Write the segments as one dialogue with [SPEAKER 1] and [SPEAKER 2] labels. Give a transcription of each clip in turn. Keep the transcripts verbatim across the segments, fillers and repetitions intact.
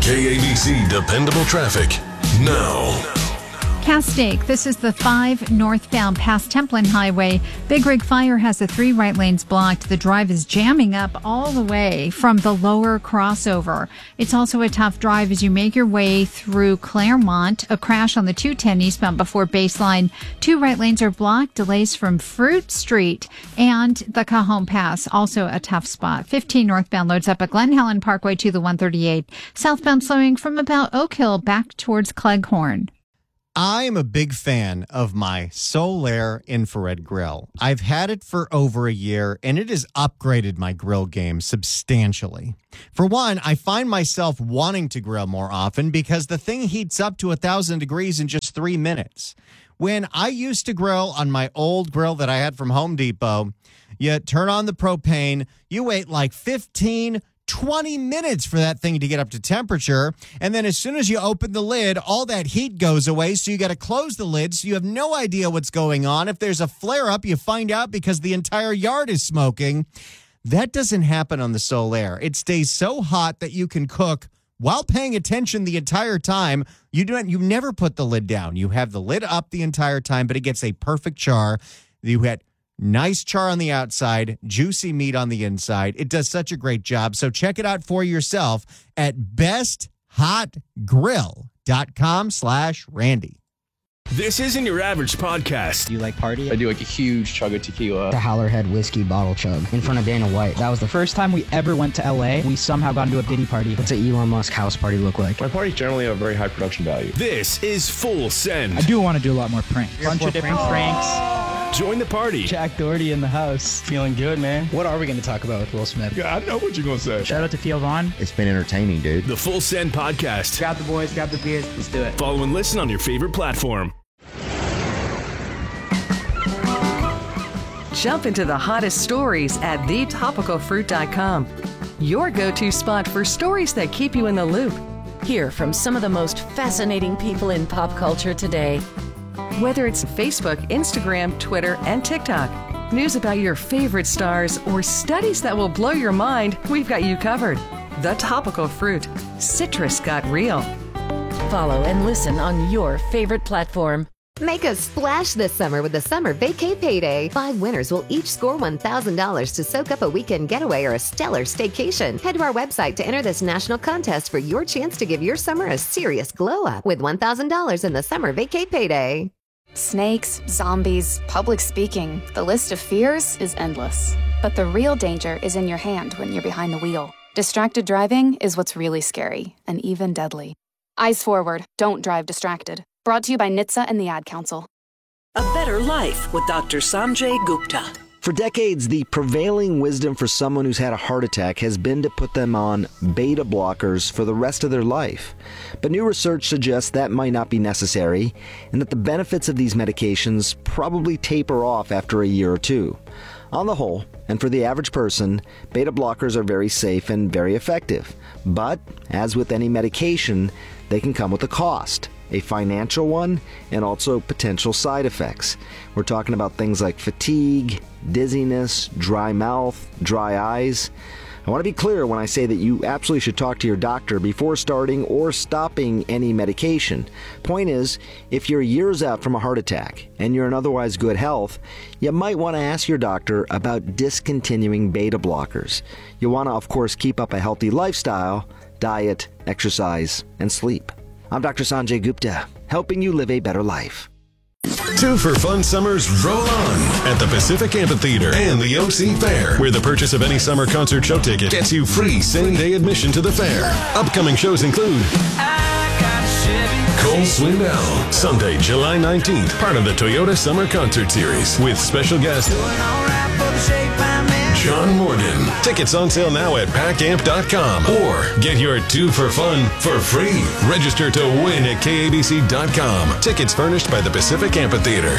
[SPEAKER 1] K A B C Dependable Traffic now.
[SPEAKER 2] Castaic, this is the five northbound past Templin Highway. Big Rig Fire has the three right lanes blocked. The drive is jamming up all the way from the lower crossover. It's also a tough drive as you make your way through Claremont. A crash on the two ten eastbound before Baseline. Two right lanes are blocked. Delays from Fruit Street and the Cajon Pass. Also a tough spot. fifteen northbound loads up at Glen Helen Parkway to the one thirty-eight. Southbound slowing from about Oak Hill back towards Cleghorn.
[SPEAKER 3] I am a big fan of my Solaire infrared grill. I've had it for over a year, and it has upgraded my grill game substantially. For one, I find myself wanting to grill more often because the thing heats up to one thousand degrees in just three minutes. When I used to grill on my old grill that I had from Home Depot, you turn on the propane, you wait like fifteen twenty minutes for that thing to get up to temperature. And then as soon as you open the lid, all that heat goes away. So you got to close the lid. So you have no idea what's going on. If there's a flare up, you find out because the entire yard is smoking. That doesn't happen on the Solaire. It stays so hot that you can cook while paying attention the entire time. You don't, you never put the lid down. You have the lid up the entire time, but it gets a perfect char. You had nice char on the outside, juicy meat on the inside. It does such a great job. So check it out for yourself at best hot grill dot com slash Randy.
[SPEAKER 4] This isn't your average podcast.
[SPEAKER 5] Do you like party?
[SPEAKER 6] I do like a huge chug of tequila.
[SPEAKER 5] The Howlerhead whiskey bottle chug in front of Dana White. That was the first time we ever went to L A. We somehow got into a Diddy party. What's an Elon Musk house party look like?
[SPEAKER 6] My parties generally have very high production value.
[SPEAKER 4] This is Full Send.
[SPEAKER 7] I do want to do a lot more pranks.
[SPEAKER 5] Bunch of different pranks.
[SPEAKER 4] Join the party.
[SPEAKER 5] Jack Doherty in the house.
[SPEAKER 6] Feeling good, man.
[SPEAKER 5] What are we going to talk about with Will Smith?
[SPEAKER 6] Yeah, I know what you're going to say.
[SPEAKER 7] Shout out to Theo Vaughn.
[SPEAKER 8] It's been entertaining, dude.
[SPEAKER 4] The Full Send podcast.
[SPEAKER 5] Grab the boys, grab the beers. Let's do it.
[SPEAKER 4] Follow and listen on your favorite platform.
[SPEAKER 9] Jump into the hottest stories at the topical fruit dot com. Your go-to spot for stories that keep you in the loop.
[SPEAKER 10] Hear from some of the most fascinating people in pop culture today.
[SPEAKER 9] Whether it's Facebook, Instagram, Twitter, and TikTok, news about your favorite stars, or studies that will blow your mind, we've got you covered. The Topical Fruit. Citrus got real.
[SPEAKER 10] Follow and listen on your favorite platform.
[SPEAKER 11] Make a splash this summer with the Summer Vacay Payday. Five winners will each score one thousand dollars to soak up a weekend getaway or a stellar staycation. Head to our website to enter this national contest for your chance to give your summer a serious glow up with one thousand dollars in the Summer Vacay Payday.
[SPEAKER 12] Snakes, zombies, public speaking. The list of fears is endless. But the real danger is in your hand when you're behind the wheel. Distracted driving is what's really scary and even deadly. Eyes forward. Don't drive distracted. Brought to you by N H T S A and the Ad Council.
[SPEAKER 13] A Better Life with Doctor Sanjay Gupta.
[SPEAKER 14] For decades, the prevailing wisdom for someone who's had a heart attack has been to put them on beta blockers for the rest of their life. But new research suggests that might not be necessary, and that the benefits of these medications probably taper off after a year or two. On the whole, and for the average person, beta blockers are very safe and very effective. But, as with any medication, they can come with a cost. A financial one, and also potential side effects. We're talking about things like fatigue, dizziness, dry mouth, dry eyes. I want to be clear when I say that you absolutely should talk to your doctor before starting or stopping any medication. Point is, if you're years out from a heart attack and you're in otherwise good health, you might want to ask your doctor about discontinuing beta blockers. You want to, of course, keep up a healthy lifestyle, diet, exercise, and sleep. I'm Doctor Sanjay Gupta, helping you live a better life.
[SPEAKER 1] Two for fun summers roll on at the Pacific Amphitheater and the O C Fair, where the purchase of any summer concert show ticket gets you free same-day admission to the fair. Upcoming shows include Cole Swindell, Sunday, July nineteenth, part of the Toyota Summer Concert Series, with special guest John Morgan. Tickets on sale now at pack amp dot com, or get your two for fun for free. Register to win at K A B C dot com. Tickets furnished by the Pacific Amphitheater.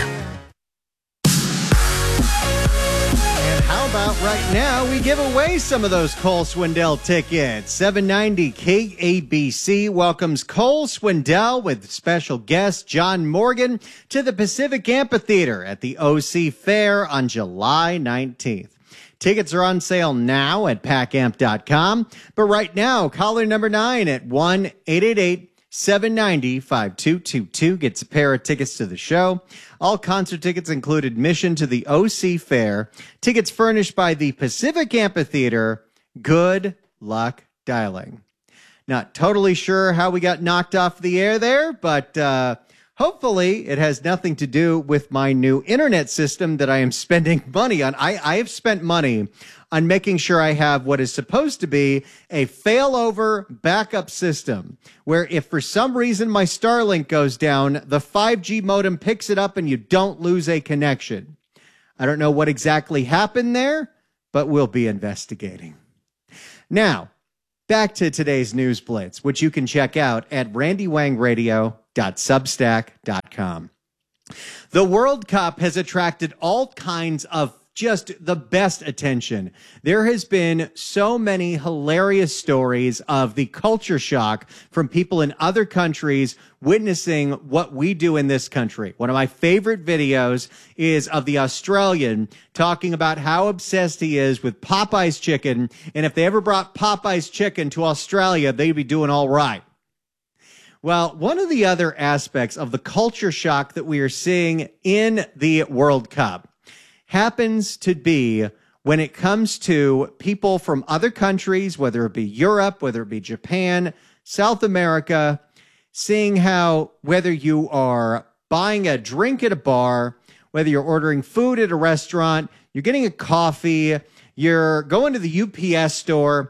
[SPEAKER 3] And how about right now we give away some of those Cole Swindell tickets? seven ninety K A B C welcomes Cole Swindell with special guest John Morgan to the Pacific Amphitheater at the O C Fair on July nineteenth. Tickets are on sale now at pack amp dot com. But right now, caller number nine at one eight eight eight, seven nine zero, five two two two gets a pair of tickets to the show. All concert tickets include admission to the O C Fair. Tickets furnished by the Pacific Amphitheater. Good luck dialing. Not totally sure how we got knocked off the air there, but uh, hopefully it has nothing to do with my new internet system that I am spending money on. I, I have spent money on making sure I have what is supposed to be a failover backup system where if for some reason my Starlink goes down, the five G modem picks it up and you don't lose a connection. I don't know what exactly happened there, but we'll be investigating. Now, back to today's News Blitz, which you can check out at randy wang radio dot substack dot com. The World Cup has attracted all kinds of just the best attention. There has been so many hilarious stories of the culture shock from people in other countries witnessing what we do in this country. One of my favorite videos is of the Australian talking about how obsessed he is with Popeye's chicken, and if they ever brought Popeye's chicken to Australia, they'd be doing all right. Well, one of the other aspects of the culture shock that we are seeing in the World Cup happens to be when it comes to people from other countries, whether it be Europe, whether it be Japan, South America, seeing how whether you are buying a drink at a bar, whether you're ordering food at a restaurant, you're getting a coffee, you're going to the U P S store,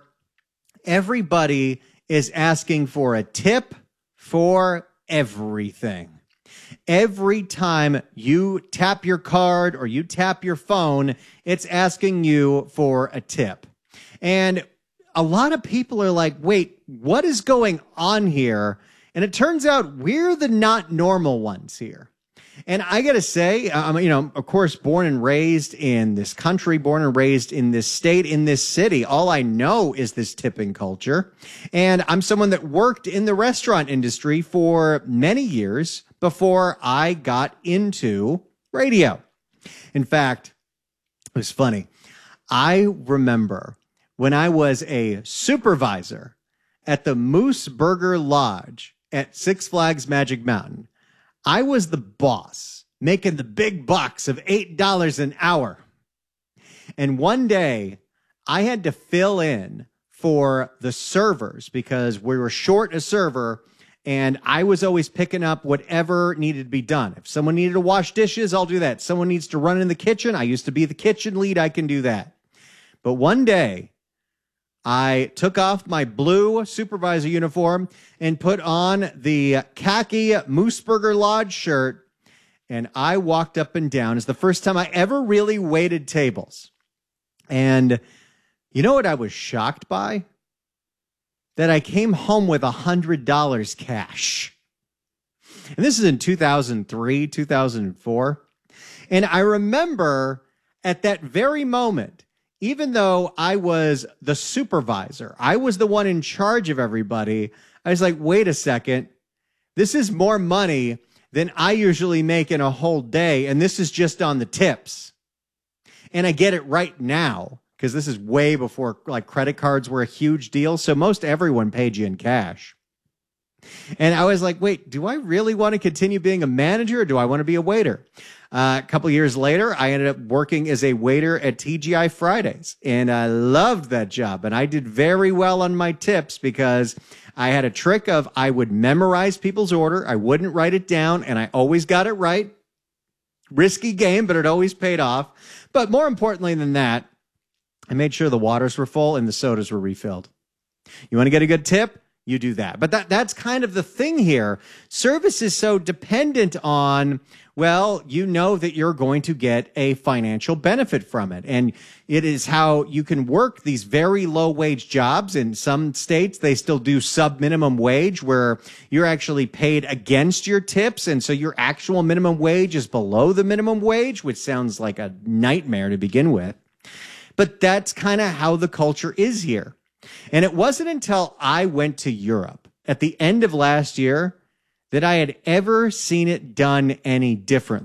[SPEAKER 3] everybody is asking for a tip for everything. Every time you tap your card or you tap your phone, it's asking you for a tip. And a lot of people are like, wait, what is going on here? And it turns out we're the not normal ones here. And I got to say, I'm, you know, of course, born and raised in this country, born and raised in this state, in this city. All I know is this tipping culture. And I'm someone that worked in the restaurant industry for many years before I got into radio. In fact, it was funny. I remember when I was a supervisor at the Moose Burger Lodge at Six Flags Magic Mountain, I was the boss, making the big bucks of eight dollars an hour. And one day, I had to fill in for the servers because we were short a server, and I was always picking up whatever needed to be done. If someone needed to wash dishes, I'll do that. Someone needs to run in the kitchen, I used to be the kitchen lead, I can do that. But one day, I took off my blue supervisor uniform and put on the khaki Mooseburger Lodge shirt, and I walked up and down. It's the first time I ever really waited tables. And you know what I was shocked by? That I came home with one hundred dollars cash. And this is in two thousand three, two thousand four. And I remember at that very moment, even though I was the supervisor, I was the one in charge of everybody, I was like, wait a second, this is more money than I usually make in a whole day, and this is just on the tips. And I get it right now, because this is way before like credit cards were a huge deal, so most everyone paid you in cash. And I was like, wait, do I really want to continue being a manager, or do I want to be a waiter? Uh, a couple years later, I ended up working as a waiter at T G I Fridays, and I loved that job. And I did very well on my tips because I had a trick of I would memorize people's order. I wouldn't write it down, and I always got it right. Risky game, but it always paid off. But more importantly than that, I made sure the waters were full and the sodas were refilled. You want to get a good tip? You do that. But that that's kind of the thing here. Service is so dependent on, well, you know that you're going to get a financial benefit from it. And it is how you can work these very low wage jobs. In some states, they still do sub minimum wage where you're actually paid against your tips. And so your actual minimum wage is below the minimum wage, which sounds like a nightmare to begin with. But that's kind of how the culture is here. And it wasn't until I went to Europe at the end of last year that I had ever seen it done any differently.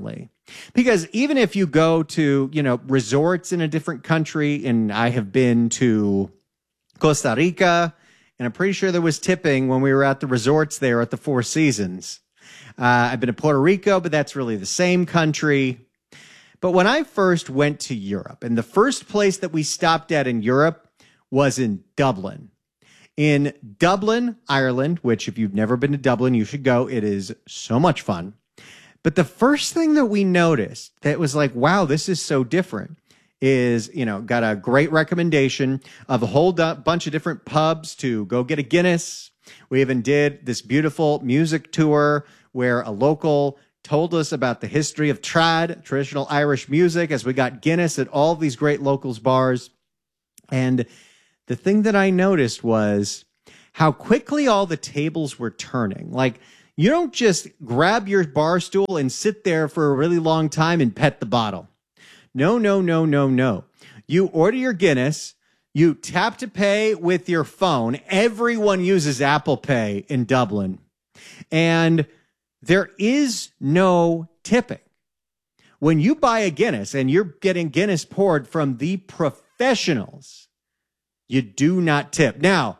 [SPEAKER 3] Because even if you go to, you know, resorts in a different country, and I have been to Costa Rica, and I'm pretty sure there was tipping when we were at the resorts there at the Four Seasons. Uh, I've been to Puerto Rico, but that's really the same country. But when I first went to Europe, and the first place that we stopped at in Europe was in Dublin. In Dublin, Ireland, which if you've never been to Dublin, you should go. It is so much fun. But the first thing that we noticed that was like, wow, this is so different is, you know, got a great recommendation of a whole du- bunch of different pubs to go get a Guinness. We even did this beautiful music tour where a local told us about the history of trad, traditional Irish music, as we got Guinness at all these great locals bars. And the thing that I noticed was how quickly all the tables were turning. Like, you don't just grab your bar stool and sit there for a really long time and pet the bottle. No, no, no, no, no. You order your Guinness, you tap to pay with your phone. Everyone uses Apple Pay in Dublin. And there is no tipping. When you buy a Guinness and you're getting Guinness poured from the professionals, you do not tip. Now,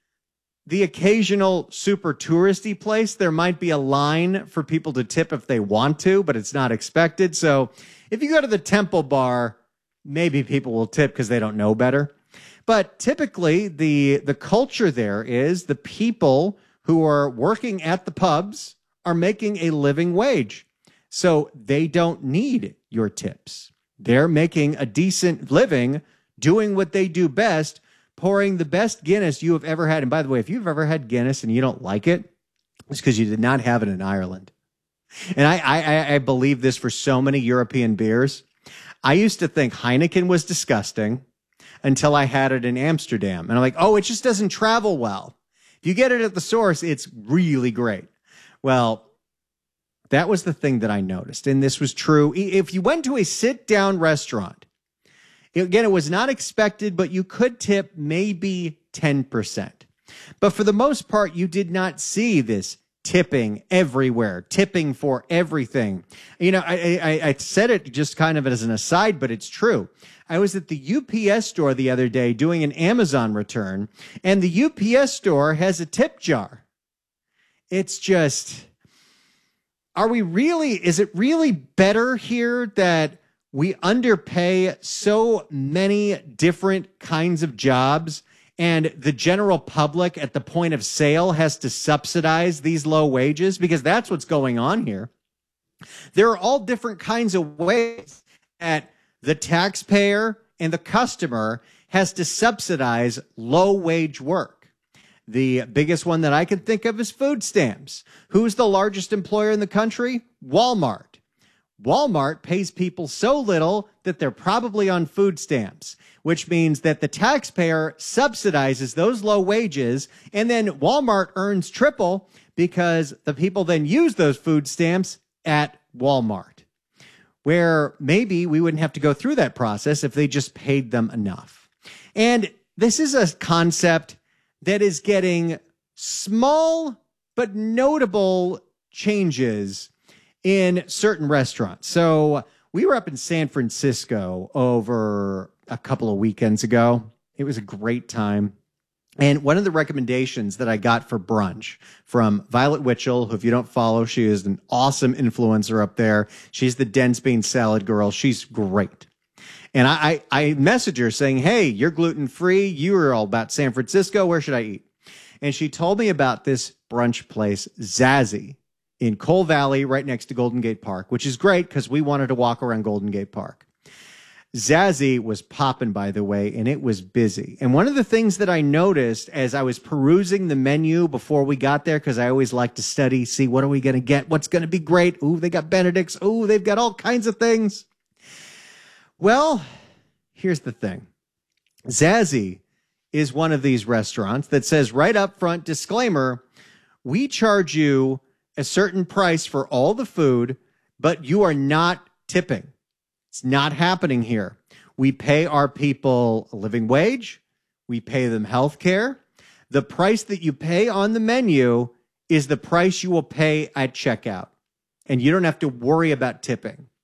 [SPEAKER 3] the occasional super touristy place, there might be a line for people to tip if they want to, but it's not expected. So if you go to the Temple Bar, maybe people will tip because they don't know better. But typically, the, the culture there is the people who are working at the pubs are making a living wage. So they don't need your tips. They're making a decent living doing what they do best, pouring the best Guinness you have ever had. And by the way, if you've ever had Guinness and you don't like it, it's because you did not have it in Ireland. And I, I, I believe this for so many European beers. I used to think Heineken was disgusting until I had it in Amsterdam. And I'm like, oh, it just doesn't travel well. If you get it at the source, it's really great. Well, that was the thing that I noticed. And this was true. If you went to a sit-down restaurant, again, it was not expected, but you could tip maybe ten percent. But for the most part, you did not see this tipping everywhere, tipping for everything. You know, I, I, I said it just kind of as an aside, but it's true. I was at the U P S store the other day doing an Amazon return, and the U P S store has a tip jar. It's just, are we really, is it really better here that we underpay so many different kinds of jobs and the general public at the point of sale has to subsidize these low wages? Because that's what's going on here. There are all different kinds of ways that the taxpayer and the customer has to subsidize low wage work. The biggest one that I can think of is food stamps. Who's the largest employer in the country? Walmart. Walmart pays people so little that they're probably on food stamps, which means that the taxpayer subsidizes those low wages, and then Walmart earns triple because the people then use those food stamps at Walmart, where maybe we wouldn't have to go through that process if they just paid them enough. And this is a concept that is getting small but notable changes in certain restaurants. So we were up in San Francisco over a couple of weekends ago. It was a great time. And one of the recommendations that I got for brunch from Violet Witchell, who if you don't follow, she is an awesome influencer up there. She's the Dense Bean Salad Girl. She's great. And I, I, I messaged her saying, hey, you're gluten-free. You are all about San Francisco. Where should I eat? And she told me about this brunch place, Zazie, in Cole Valley, right next to Golden Gate Park, which is great because we wanted to walk around Golden Gate Park. Zazie was popping, by the way, and it was busy. And one of the things that I noticed as I was perusing the menu before we got there, because I always like to study, see what are we going to get, what's going to be great. Ooh, they got Benedict's. Ooh, they've got all kinds of things. Well, here's the thing. Zazie is one of these restaurants that says right up front, disclaimer, we charge you a certain price for all the food, but you are not tipping. It's not happening here. We pay our people a living wage. We pay them health care. The price that you pay on the menu is the price you will pay at checkout. And you don't have to worry about tipping.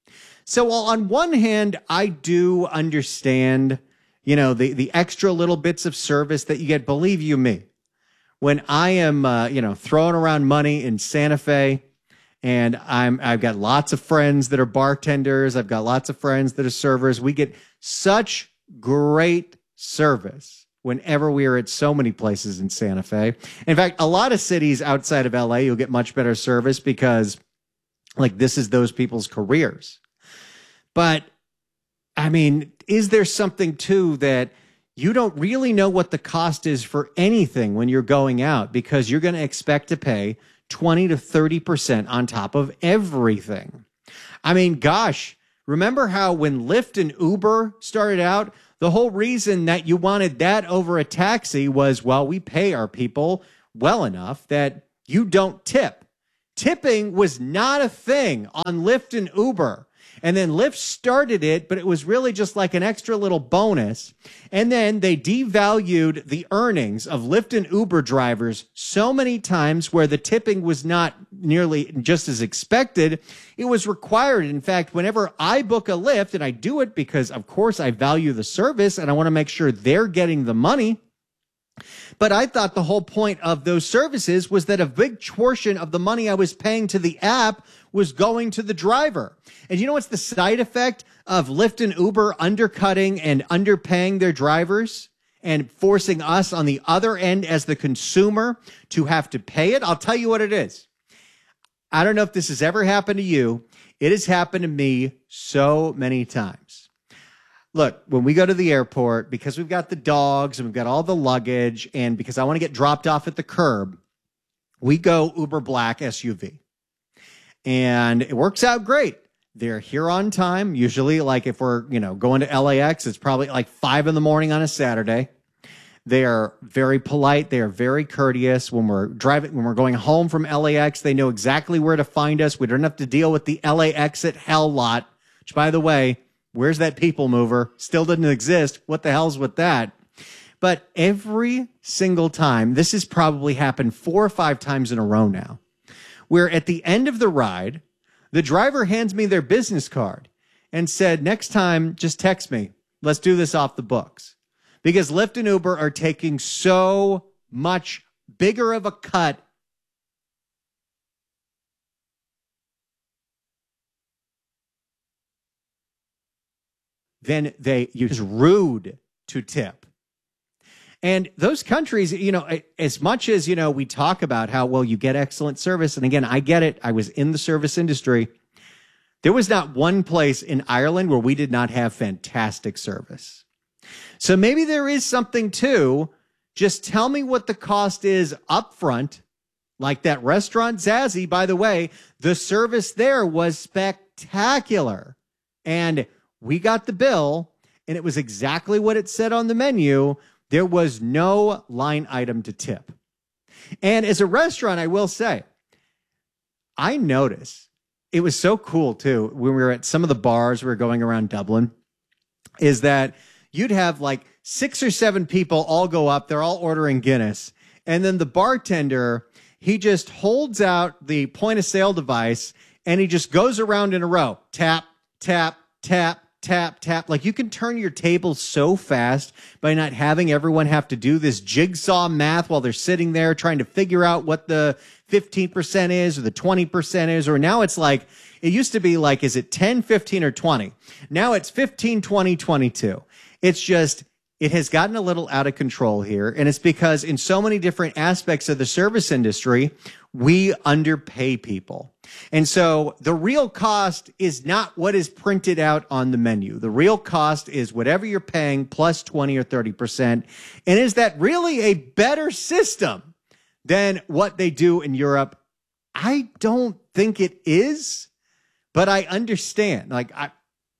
[SPEAKER 3] So while on one hand, I do understand, you know, the, the extra little bits of service that you get, believe you me, when I am, uh, you know, throwing around money in Santa Fe, and I'm, I've got lots of friends that are bartenders. I've got lots of friends that are servers. We get such great service whenever we are at so many places in Santa Fe. In fact, a lot of cities outside of L A, you'll get much better service because, like, this is those people's careers. But, I mean, is there something, too, that you don't really know what the cost is for anything when you're going out because you're going to expect to pay twenty to thirty percent on top of everything? I mean, gosh, remember how when Lyft and Uber started out, the whole reason that you wanted that over a taxi was, well, we pay our people well enough that you don't tip. Tipping was not a thing on Lyft and Uber. And then Lyft started it, but it was really just like an extra little bonus. And then they devalued the earnings of Lyft and Uber drivers so many times where the tipping was not nearly just as expected. It was required. In fact, whenever I book a Lyft, and I do it because, of course, I value the service and I want to make sure they're getting the money. But I thought the whole point of those services was that a big portion of the money I was paying to the app was going to the driver. And you know what's the side effect of Lyft and Uber undercutting and underpaying their drivers and forcing us on the other end as the consumer to have to pay it? I'll tell you what it is. I don't know if this has ever happened to you. It has happened to me so many times. Look, when we go to the airport, because we've got the dogs and we've got all the luggage, and because I want to get dropped off at the curb, we go Uber Black S U V. And it works out great. They're here on time. Usually, like if we're, you know, going to L A X, it's probably like five in the morning on a Saturday. They are very polite. They are very courteous. When we're driving, when we're going home from L A X, they know exactly where to find us. We don't have to deal with the L A exit hell lot, which, by the way, where's that people mover? Still didn't exist. What the hell's with that? But every single time, this has probably happened four or five times in a row now, where at the end of the ride, the driver hands me their business card and said, next time, just text me. Let's do this off the books. Because Lyft and Uber are taking so much bigger of a cut than they use. Rude to tip. And those countries, you know, as much as, you know, we talk about how, well, you get excellent service. And again, I get it. I was in the service industry. There was not one place in Ireland where we did not have fantastic service. So maybe there is something to just tell me what the cost is up front, like that restaurant Zazie. By the way, the service there was spectacular. And we got the bill, and it was exactly what it said on the menu. There was no line item to tip. And as a restaurant, I will say, I noticed, it was so cool too, when we were at some of the bars we were going around Dublin, is that you'd have like six or seven people all go up, they're all ordering Guinness, and then the bartender, he just holds out the point of sale device, and he just goes around in a row, tap, tap, tap, tap, tap. Like, you can turn your table so fast by not having everyone have to do this jigsaw math while they're sitting there trying to figure out what the fifteen percent is or the twenty percent is. Or now it's like, it used to be like, is it ten, fifteen, or twenty? Now it's fifteen, twenty, twenty-two. It's just, it has gotten a little out of control here. And it's because in so many different aspects of the service industry, we underpay people. And so the real cost is not what is printed out on the menu. The real cost is whatever you're paying plus twenty or thirty percent. And is that really a better system than what they do in Europe? I don't think it is, but I understand. Like, I,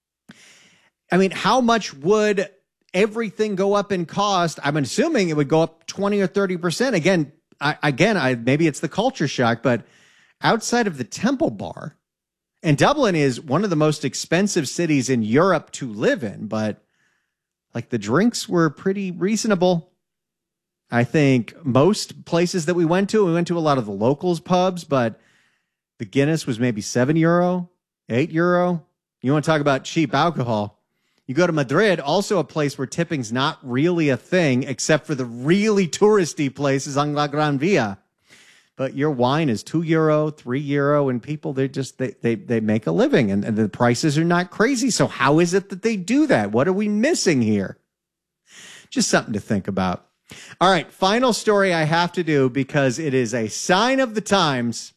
[SPEAKER 3] I mean, how much would everything go up in cost? I'm assuming it would go up twenty or thirty percent. Again, I, again, I, maybe it's the culture shock, but outside of the Temple Bar, and Dublin is one of the most expensive cities in Europe to live in, but like the drinks were pretty reasonable. I think most places that we went to, we went to a lot of the locals pubs, but the Guinness was maybe seven euro, eight euro. You want to talk about cheap alcohol? You go to Madrid, also a place where tipping's not really a thing, except for the really touristy places on La Gran Via. But your wine is two euro, three euro, and people, they just, they, they, they make a living, and, and the prices are not crazy. So how is it that they do that? What are we missing here? Just something to think about. All right, final story I have to do because it is a sign of the times.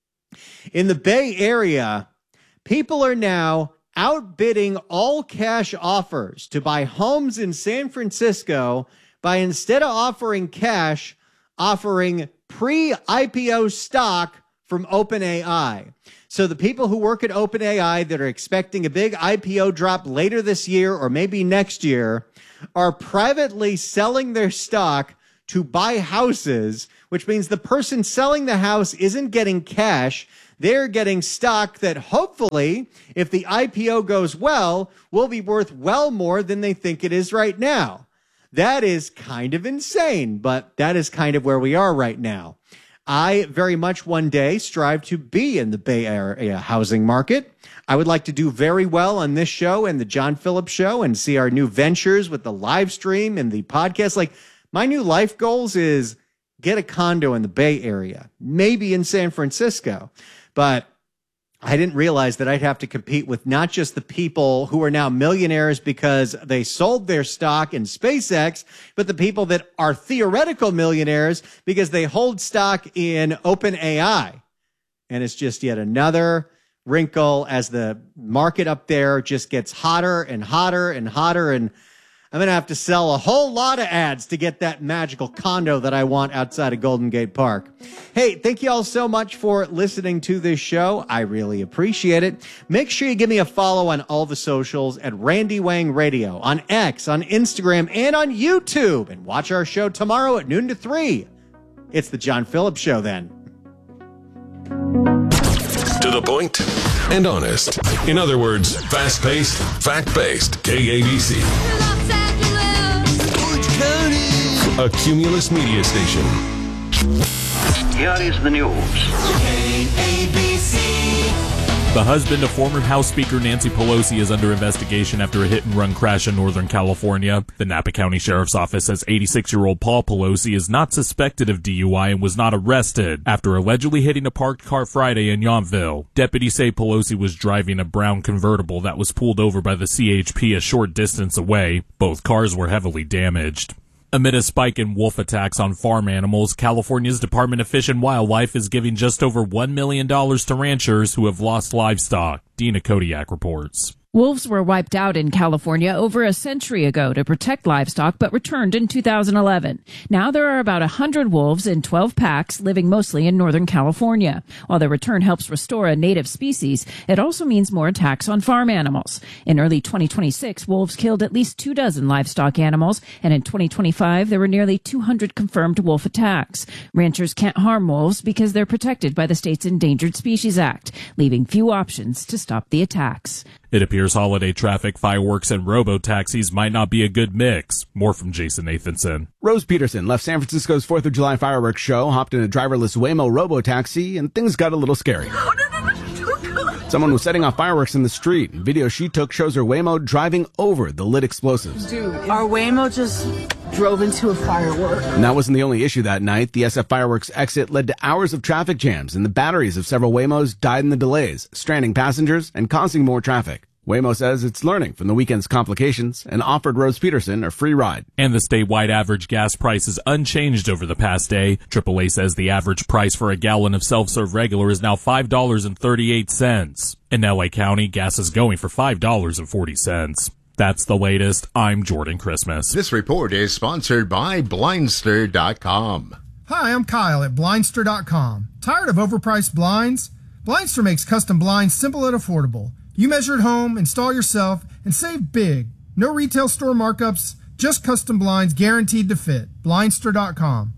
[SPEAKER 3] In the Bay Area, people are now outbidding all cash offers to buy homes in San Francisco by, instead of offering cash, offering pre-I P O stock from OpenAI. So the people who work at OpenAI that are expecting a big I P O drop later this year or maybe next year are privately selling their stock to buy houses, which means the person selling the house isn't getting cash. They're getting stock that hopefully, if the I P O goes well, will be worth well more than they think it is right now. That is kind of insane, but that is kind of where we are right now. I very much one day strive to be in the Bay Area housing market. I would like to do very well on this show and the John Phillips Show and see our new ventures with the live stream and the podcast. Like, my new life goals is get a condo in the Bay Area, maybe in San Francisco. But I didn't realize that I'd have to compete with not just the people who are now millionaires because they sold their stock in SpaceX, but the people that are theoretical millionaires because they hold stock in OpenAI. And it's just yet another wrinkle as the market up there just gets hotter and hotter and hotter. And I'm going to have to sell a whole lot of ads to get that magical condo that I want outside of Golden Gate Park. Hey, thank you all so much for listening to this show. I really appreciate it. Make sure you give me a follow on all the socials at Randy Wang Radio, on X, on Instagram, and on YouTube. And watch our show tomorrow at noon to three. It's the John Phillips Show then.
[SPEAKER 1] To the point and honest. In other words, fast-paced, fact-based. K A B C. A Cumulus media station.
[SPEAKER 8] Here is the news. K A B C.
[SPEAKER 15] The husband of former House Speaker Nancy Pelosi is under investigation after a hit-and-run crash in Northern California. The Napa County Sheriff's Office says eighty-six-year-old Paul Pelosi is not suspected of D U I and was not arrested after allegedly hitting a parked car Friday in Yountville. Deputies say Pelosi was driving a brown convertible that was pulled over by the C H P a short distance away. Both cars were heavily damaged. Amid a spike in wolf attacks on farm animals, California's Department of Fish and Wildlife is giving just over one million dollars to ranchers who have lost livestock. Dina Kodiak reports.
[SPEAKER 16] Wolves were wiped out in California over a century ago to protect livestock, but returned in two thousand eleven. Now there are about one hundred wolves in twelve packs living mostly in Northern California. While their return helps restore a native species, it also means more attacks on farm animals. In early twenty twenty-six, wolves killed at least two dozen livestock animals, and in twenty twenty-five, there were nearly two hundred confirmed wolf attacks. Ranchers can't harm wolves because they're protected by the state's Endangered Species Act, leaving few options to stop the attacks.
[SPEAKER 15] It appears holiday traffic, fireworks, and robo-taxis might not be a good mix. More from Jason Nathanson.
[SPEAKER 17] Rose Peterson left San Francisco's fourth of July fireworks show, hopped in a driverless Waymo robo-taxi, and things got a little scary. Someone was setting off fireworks in the street. Video she took shows her Waymo driving over the lit explosives.
[SPEAKER 18] Dude, our Waymo just drove into a firework.
[SPEAKER 17] And that wasn't the only issue that night. The S F Fireworks exit led to hours of traffic jams, and the batteries of several Waymos died in the delays, stranding passengers and causing more traffic. Waymo says it's learning from the weekend's complications and offered Rose Peterson a free ride.
[SPEAKER 15] And the statewide average gas price is unchanged over the past day. triple A says the average price for a gallon of self-serve regular is now five dollars and thirty-eight cents. In L A County, gas is going for five dollars and forty cents. That's the latest. I'm Jordan Christmas.
[SPEAKER 19] This report is sponsored by Blindster dot com.
[SPEAKER 20] Hi, I'm Kyle at Blindster dot com. Tired of overpriced blinds? Blindster makes custom blinds simple and affordable. You measure at home, install yourself, and save big. No retail store markups, just custom blinds guaranteed to fit. Blindster dot com.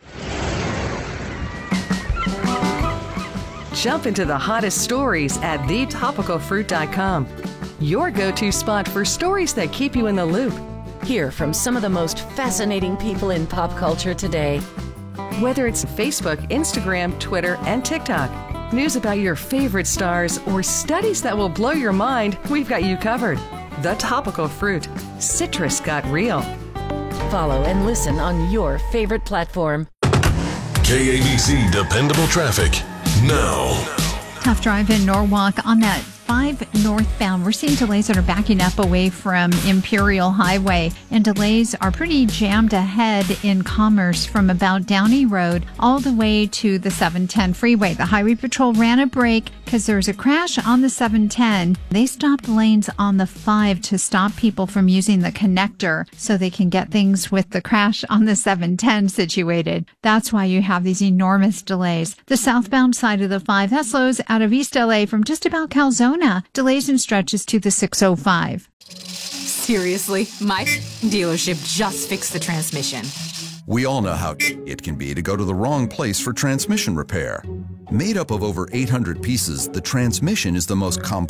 [SPEAKER 9] Jump into the hottest stories at the topical fruit dot com. Your go-to spot for stories that keep you in the loop.
[SPEAKER 10] Hear from some of the most fascinating people in pop culture today.
[SPEAKER 9] Whether it's Facebook, Instagram, Twitter, and TikTok. News about your favorite stars or studies that will blow your mind, we've got you covered. The Topical Fruit. Citrus got real.
[SPEAKER 10] Follow and listen on your favorite platform.
[SPEAKER 1] K A B C Dependable Traffic now.
[SPEAKER 2] Tough drive in Norwalk on that five northbound. We're seeing delays that are backing up away from Imperial Highway, and delays are pretty jammed ahead in Commerce from about Downey Road all the way to the seven ten freeway. The Highway Patrol ran a break because there was a crash on the seven ten. They stopped lanes on the five to stop people from using the connector so they can get things with the crash on the seven ten situated. That's why you have these enormous delays. The southbound side of the five, that slows out of East L A from just about Calzona. Delays and stretches to the six oh five.
[SPEAKER 21] Seriously, my dealership just fixed the transmission.
[SPEAKER 22] We all know how it can be to go to the wrong place for transmission repair. Made up of over eight hundred pieces, the transmission is the most complex